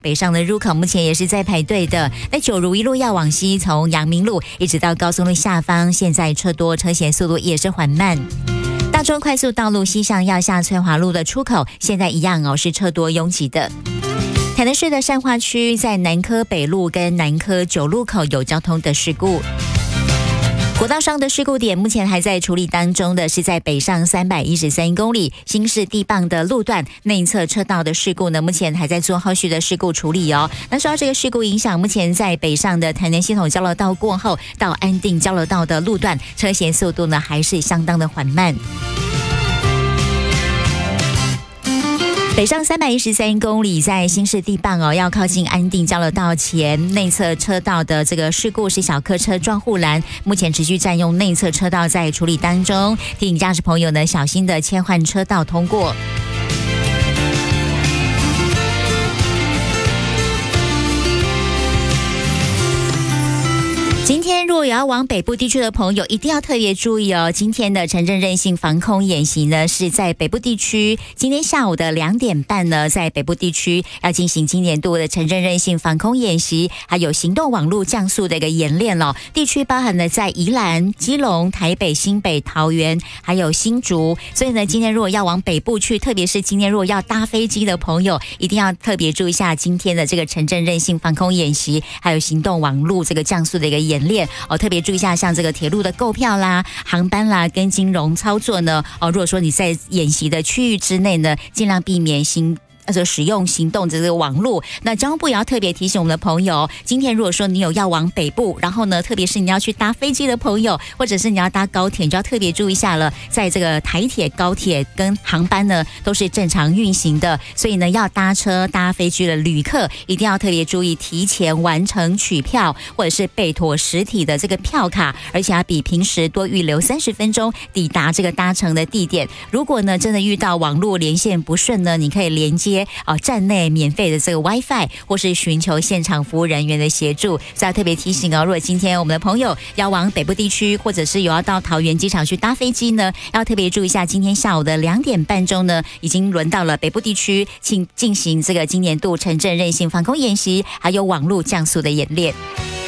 北上的入口目前也是在排队的。那九如一路要往西，从阳明路一直到高松路下方，现在车多，车行速度也是缓慢。大中快速道路西向要下翠华路的出口，现在一样是车多拥挤的。台南市的善化区在南科北路跟南科9路口有交通的事故。国道上的事故点目前还在处理当中的是在北上313公里新市地磅的路段内侧车道的事故呢，目前还在做后续的事故处理哦。那受到这个事故影响，目前在北上的台南系统交流道过后到安定交流道的路段，车行速度呢还是相当的缓慢。北上313公里，在新市地磅要靠近安定交流道前内侧车道的这个事故是小客车撞护栏，目前持续占用内侧车道在处理当中，提醒驾驶朋友呢小心的切换车道通过。今天如果有要往北部地区的朋友，一定要特别注意哦。今天的城镇韧性防空演习呢，是在北部地区。今天下午的2点半呢，在北部地区要进行今年度的城镇韧性防空演习，还有行动网络降速的一个演练哦。地区包含了在宜兰、基隆、台北、新北、桃园，还有新竹。所以呢，今天如果要往北部去，特别是今天如果要搭飞机的朋友，一定要特别注意一下今天的这个城镇韧性防空演习，还有行动网络这个降速的一个演练哦，特别注意一下，像这个铁路的购票啦、航班啦跟金融操作呢如果说你在演习的区域之内呢，尽量避免使用行动这个网络。那交通部也要特别提醒我们的朋友，今天如果说你有要往北部，然后呢，特别是你要去搭飞机的朋友，或者是你要搭高铁，你就要特别注意一下了。在这个台铁、高铁跟航班呢，都是正常运行的，所以呢，要搭车、搭飞机的旅客一定要特别注意，提前完成取票，或者是备妥实体的这个票卡，而且要比平时多预留30分钟抵达这个搭乘的地点。如果呢，真的遇到网络连线不顺呢，你可以连接站内免费的这个 WiFi， 或是寻求现场服务人员的协助。所以要特别提醒如果今天我们的朋友要往北部地区，或者是有要到桃园机场去搭飞机呢，要特别注意一下，今天下午的2点半钟呢，已经轮到了北部地区进行这个今年度城镇韧性防空演习，还有网络降速的演练。